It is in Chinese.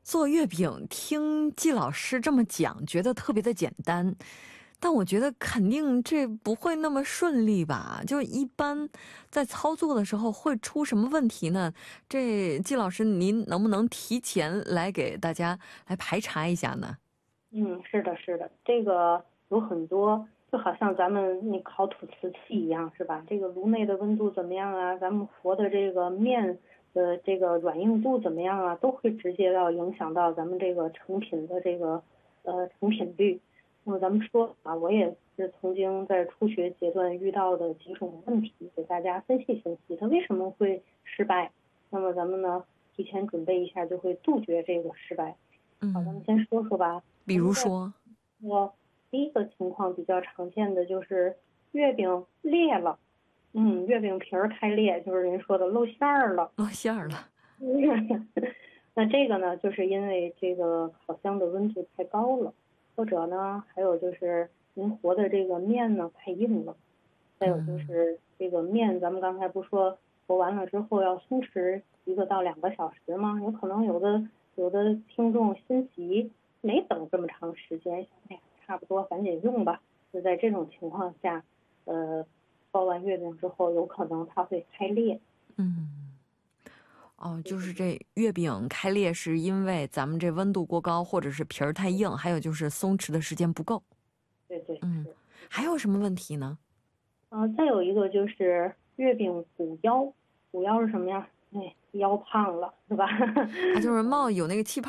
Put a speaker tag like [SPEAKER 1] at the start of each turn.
[SPEAKER 1] 做月饼听季老师这么讲，觉得特别的简单，但我觉得肯定这不会那么顺利吧？就一般在操作的时候会出什么问题呢？这季老师您能不能提前来给大家来排查一下呢？
[SPEAKER 2] 是的，是的，这个有很多，就好像咱们那烤土瓷器一样，是吧？这个炉内的温度怎么样啊？咱们和的这个面的这个软硬度怎么样啊？都会直接要影响到咱们这个成品的这个成品率。那么咱们说啊，我也是曾经在初学阶段遇到的几种问题，给大家分析分析，它为什么会失败。那么咱们呢，提前准备一下，就会杜绝这个失败。好，咱们先说说吧。
[SPEAKER 1] 比如说，
[SPEAKER 2] 我第一个情况比较常见的就是月饼裂了，月饼皮儿太裂，就是人说的露馅儿了。
[SPEAKER 1] 露馅儿了。
[SPEAKER 2] 那这个呢，就是因为这个烤箱的温度太高了，或者呢，还有就是您和的这个面呢太硬了，再有就是这个面，咱们刚才不说和完了之后要松弛1个到2个小时吗？有可能有的听众心急，没等这么长时间，想哎呀差不多赶紧用吧。就在这种情况下，包完月饼之后，有可能它会开裂。
[SPEAKER 1] 哦，就是这月饼开裂是因为咱们这温度过高，或者是皮儿太硬，还有就是松弛的时间不够。
[SPEAKER 2] 对对是。
[SPEAKER 1] 还有什么问题呢？
[SPEAKER 2] 再有一个就是月饼鼓腰，鼓腰是什么呀？哎，腰胖了是吧？
[SPEAKER 1] 它就是冒有那个气泡。